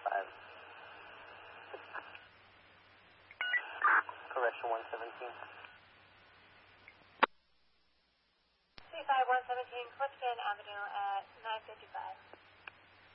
Correction 117. C5 117 Clifton Avenue at 9:55.